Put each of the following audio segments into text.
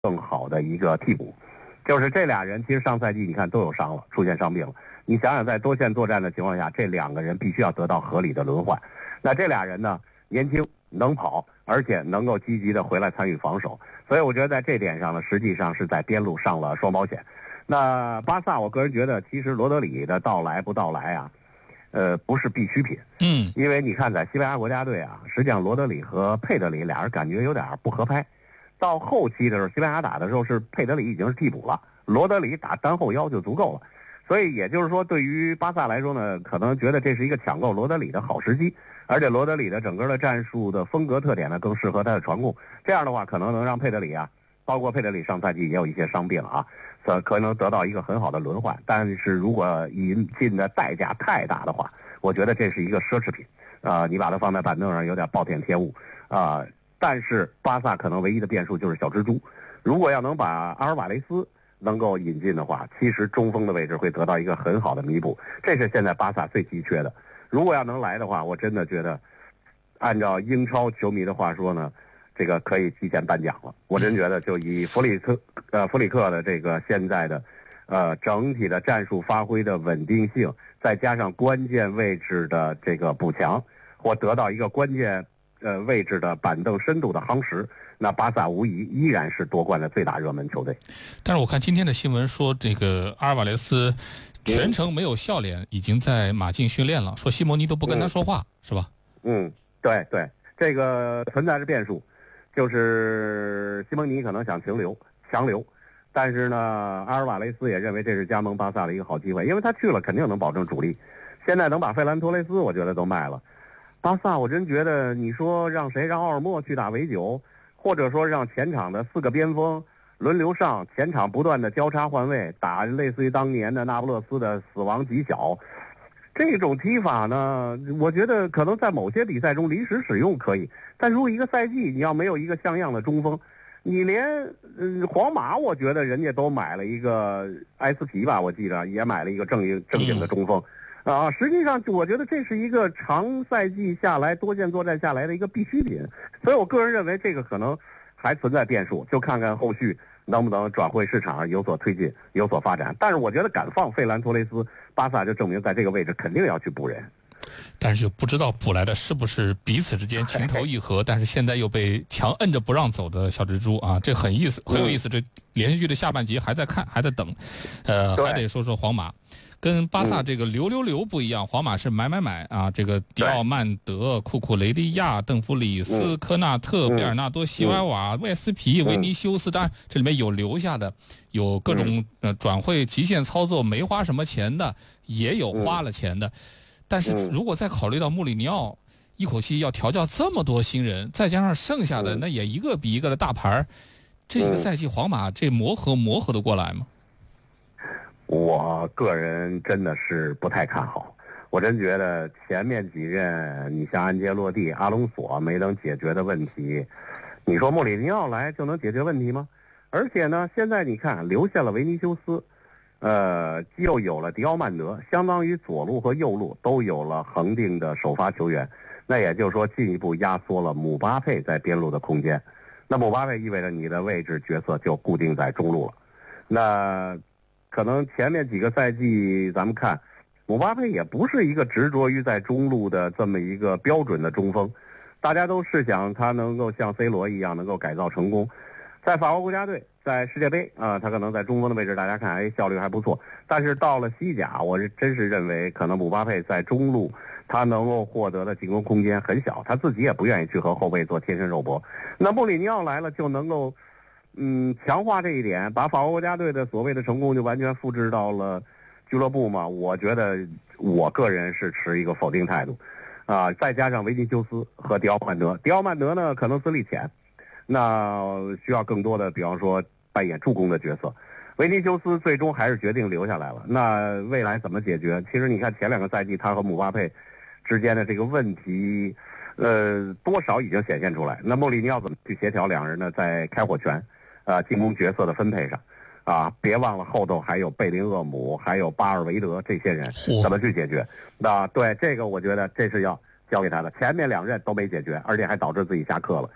更好的一个替补。就是这俩人其实上赛季你看都有伤了，出现伤病了。你想想在多线作战的情况下，这两个人必须要得到合理的轮换。那这俩人呢，年轻能跑，而且能够积极的回来参与防守，所以我觉得在这点上呢，实际上是在边路上了双保险。那巴萨，我个人觉得其实罗德里的到来不到来啊，不是必需品。因为你看在西班牙国家队啊，实际上罗德里和佩德里俩人感觉有点不合拍。到后期的时候，西班牙打的时候是佩德里已经是替补了，罗德里打单后腰就足够了。所以也就是说，对于巴萨来说呢，可能觉得这是一个抢购罗德里的好时机，而且罗德里的整个的战术的风格特点呢，更适合他的传控。这样的话，可能能让佩德里啊，包括佩德里上赛季也有一些伤病啊，可能得到一个很好的轮换。但是如果引进的代价太大的话，我觉得这是一个奢侈品你把它放在板凳上有点暴殄天物但是巴萨可能唯一的变数就是小蜘蛛，如果要能把阿尔瓦雷斯能够引进的话，其实中锋的位置会得到一个很好的弥补，这是现在巴萨最急缺的。如果要能来的话，我真的觉得，按照英超球迷的话说呢，这个可以提前颁奖了。我真觉得，就以弗里克的这个现在的，整体的战术发挥的稳定性，再加上关键位置的这个补强，或得到一个关键位置的板凳深度的夯实，那巴萨无疑依然是夺冠的最大热门球队。 但是我看今天的新闻说，这个阿尔瓦雷斯全程没有笑脸，已经在马竞训练了，说西蒙尼都不跟他说话，是吧？ 对，这个存在着变数，就是西蒙尼可能想强留，但是呢，阿尔瓦雷斯也认为这是加盟巴萨的一个好机会，因为他去了肯定能保证主力。现在能把费兰托雷斯，我觉得都卖了。巴萨，我真觉得你说让谁，让奥尔莫去打维九，或者说让前场的4个边锋轮流上，前场不断的交叉换位，打类似于当年的那不勒斯的死亡极小，这种踢法呢，我觉得可能在某些比赛中临时使用可以，但如果一个赛季你要没有一个像样的中锋，你连皇马我觉得人家都买了一个埃斯皮吧，我记得也买了一个正经的中锋。实际上我觉得这是一个长赛季下来多线作战下来的一个必需品，所以我个人认为这个可能还存在变数，就看看后续能不能转会市场有所推进有所发展。但是我觉得敢放费兰托雷斯，巴萨就证明在这个位置肯定要去补人， 但是就不知道补来的是不是彼此之间情投意合，但是现在又被强摁着不让走的小蜘蛛啊，这很有意思。这连续剧的下半集还在看，还在等，还得说说皇马。跟巴萨这个流不一样，皇马是买啊，这个迪奥曼德、库库雷利亚、邓弗里斯、科纳特、贝尔纳多、席维瓦、魏斯皮、维尼修斯，当然这里面有留下的，有各种转会极限操作没花什么钱的，也有花了钱的。但是如果再考虑到穆里尼奥一口气要调教这么多新人，再加上剩下的那也一个比一个的大牌，这一个赛季皇马这磨合得过来吗？ 我个人真的是不太看好，我真觉得前面几任你像安切洛蒂、阿隆索没能解决的问题，你说穆里尼奥来就能解决问题吗？而且呢，现在你看留下了维尼修斯，又有了迪奥曼德，相当于左路和右路都有了恒定的首发球员，那也就是说进一步压缩了姆巴佩在边路的空间。那姆巴佩意味着你的位置角色就固定在中路了，那可能前面几个赛季咱们看姆巴佩也不是一个执着于在中路的这么一个标准的中锋，大家都是想他能够像 C 罗一样能够改造成功。在法国国家队，在世界杯他可能在中锋的位置大家看效率还不错，但是到了西甲，我真是认为可能姆巴佩在中路他能够获得的进攻空间很小，他自己也不愿意去和后卫做贴身肉搏。那穆里尼奥来了就能够强化这一点，把法国国家队的所谓的成功就完全复制到了俱乐部嘛？我觉得我个人是持一个否定态度，再加上维尼修斯和迪奥曼德呢可能资历浅，那需要更多的比方说扮演助攻的角色。维尼修斯最终还是决定留下来了，那未来怎么解决？其实你看前2个赛季他和姆巴佩之间的这个问题，多少已经显现出来。那穆里尼奥怎么去协调两人呢？在开火权进攻角色的分配上别忘了后头还有贝林厄姆，还有巴尔维德这些人怎么去解决。对这个我觉得这是要交给他的，前面2任都没解决，而且还导致自己下课了。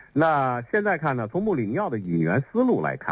那现在看呢，从穆里尼奥的引援思路来看。